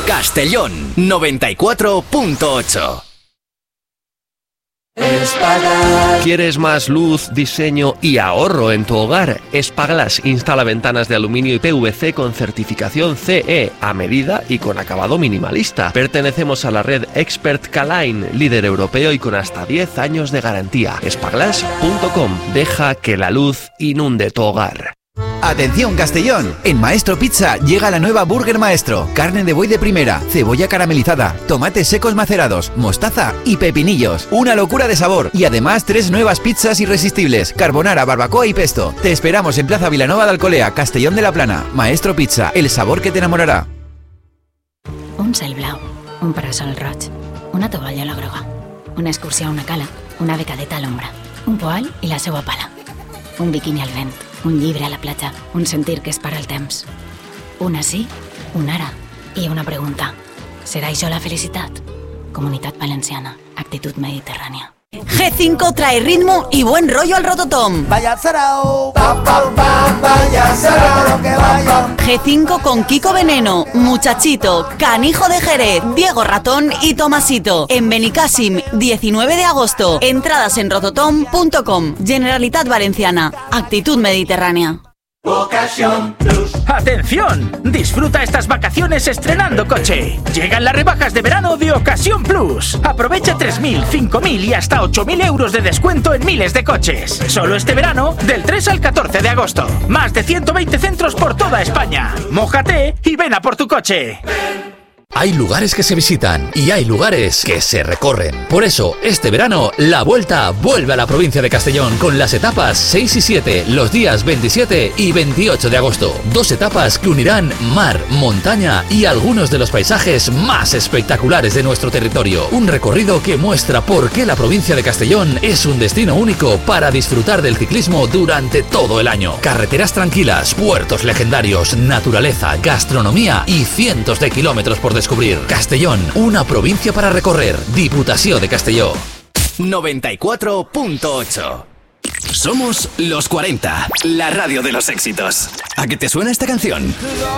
Castellón 94.8. Espaglass. ¿Quieres más luz, diseño y ahorro en tu hogar? Espaglass instala ventanas de aluminio y PVC con certificación CE a medida y con acabado minimalista. Pertenecemos a la red Expert K-Line, líder europeo y con hasta 10 años de garantía. Espaglass.com. Deja que la luz inunde tu hogar. Atención Castellón, en Maestro Pizza llega la nueva Burger Maestro, carne de buey de primera, cebolla caramelizada, tomates secos macerados, mostaza y pepinillos, una locura de sabor y además 3 nuevas pizzas irresistibles, carbonara, barbacoa y pesto. Te esperamos en Plaza Vilanova de Alcolea, Castellón de la Plana. Maestro Pizza, el sabor que te enamorará. Un cel blau, un parasol roig, una tovallola groga, una excursió a una cala, una becadeta a l'ombra, un poal i la seua pala, un biquini al vent, un llibre a la platja, un sentir que es para el temps. Una sí, un ara i una pregunta. ¿Será això la felicitat? Comunitat Valenciana, actitud mediterránea. G5 trae ritmo y buen rollo al Rototom. Vaya sarao, vaya sarao, que vaya. G5 con Kiko Veneno, Muchachito, Canijo de Jerez, Diego Ratón y Tomasito. En Benicàssim, 19 de agosto. Entradas en rototom.com. Generalitat Valenciana, actitud mediterránea. Ocasión Plus. ¡Atención! Disfruta estas vacaciones estrenando coche. Llegan las rebajas de verano de Ocasión Plus. Aprovecha 3.000, 5.000 y hasta 8.000 euros de descuento en miles de coches. Solo este verano, del 3 al 14 de agosto. Más de 120 centros por toda España. Mójate y ven a por tu coche. Hay lugares que se visitan y hay lugares que se recorren. Por eso, este verano, la Vuelta vuelve a la provincia de Castellón con las etapas 6 y 7, los días 27 y 28 de agosto. 2 etapas que unirán mar, montaña y algunos de los paisajes más espectaculares de nuestro territorio. Un recorrido que muestra por qué la provincia de Castellón es un destino único para disfrutar del ciclismo durante todo el año. Carreteras tranquilas, puertos legendarios, naturaleza, gastronomía y cientos de kilómetros por descubrir. Castellón, una provincia para recorrer. Diputación de Castelló. 94.8. Somos los 40, la radio de los éxitos. ¿A qué te suena esta canción?